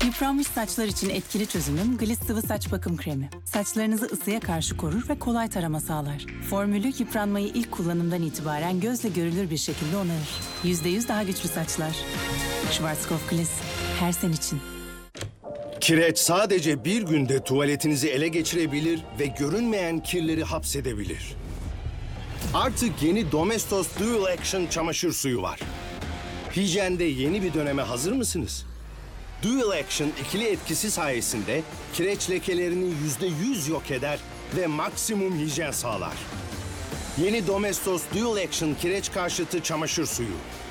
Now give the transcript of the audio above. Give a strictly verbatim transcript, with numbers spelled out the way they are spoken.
Yıpranmış saçlar için etkili çözümüm Gliss Sıvı Saç Bakım Kremi. Saçlarınızı ısıya karşı korur ve kolay tarama sağlar. Formülü yıpranmayı ilk kullanımdan itibaren gözle görülür bir şekilde onarır. yüzde yüz daha güçlü saçlar. Schwarzkopf Gliss. Her sen için. Kireç sadece bir günde tuvaletinizi ele geçirebilir ve görünmeyen kirleri hapsedebilir. Artık yeni Domestos Dual Action çamaşır suyu var. Hijyende yeni bir döneme hazır mısınız? Dual Action ikili etkisi sayesinde kireç lekelerini yüzde yüz yok eder ve maksimum hijyen sağlar. Yeni Domestos Dual Action kireç karşıtı çamaşır suyu.